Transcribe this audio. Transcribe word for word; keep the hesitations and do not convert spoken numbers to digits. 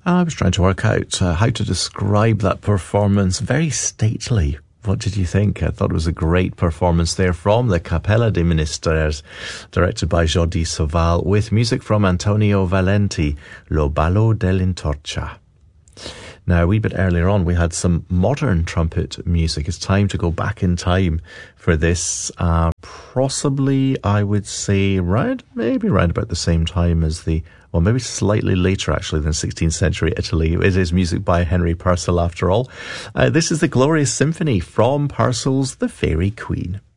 I was trying to work out uh, how to describe that performance. Very stately. What did you think? I thought it was a great performance there from the Capella de Ministers, directed by Jordi Soval, with music from Antonio Valenti, Lo Ballo dell'Intorcia. Now, a wee bit earlier on, we had some modern trumpet music. It's time to go back in time for this. Uh, possibly, I would say, round, maybe round about the same time as the, well, maybe slightly later, actually, than sixteenth century Italy. It is music by Henry Purcell, after all. Uh, this is the Glorious Symphony from Purcell's The Fairy Queen.